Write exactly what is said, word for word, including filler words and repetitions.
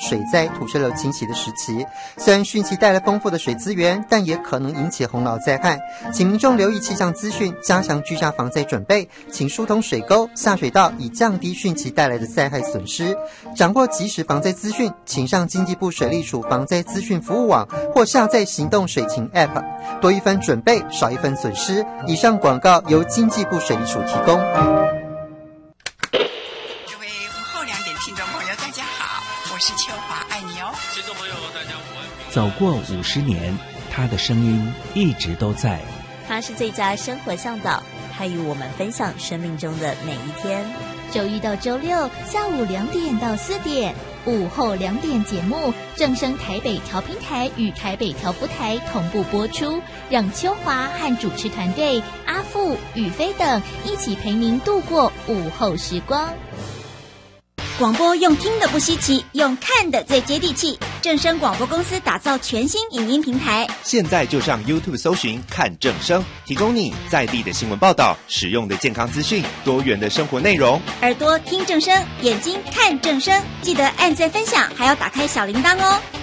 水灾、土石流侵袭的时期。虽然汛期带来丰富的水资源，但也可能引起洪涝灾害，请民众留意气象资讯，加强居家防灾准备，请疏通水沟、下水道，以降低汛期带来的灾害损失。掌握即时防灾资讯，请上经济部水利署防灾资讯服务网或下载行动水情 App， 多一分准备，少一分损失。以上广告由经济部水利署提供。 各位午后两点听众朋友，大家好，我是秋华，爱你哦。听众朋友，大家午安。 走过五十年，他的声音一直都在。 他是最佳生活向导，他与我们分享生命中的每一天。 周一到周六下午两点到四点，午后两点节目正声台北调频台与台北调福台同步播出，让秋华和主持团队阿富、宇飞等一起陪您度过午后时光。 广播用听的不稀奇，用看的最接地气。正声广播公司打造全新影音平台， 现在就上 YouTube 搜寻看正声，提供你在地的新闻报道、实用的健康资讯、多元的生活内容。 耳朵听正声，眼睛看正声，记得按赞分享，还要打开小铃铛哦。